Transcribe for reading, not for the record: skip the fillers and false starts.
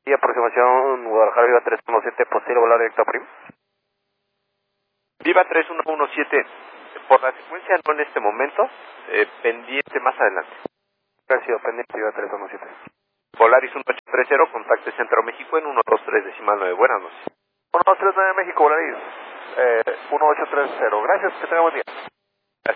Y aproximación Guadalajara Viva 317, posible volar directo a Prim. Viva 3117, por la secuencia no en este momento, pendiente más adelante. Gracias, pendiente Viva 317. Volaris 1830, contacte Centro México en 123.9. Buenas noches. 123.9 México, Volaris. 1830. Gracias, que tenga buen día.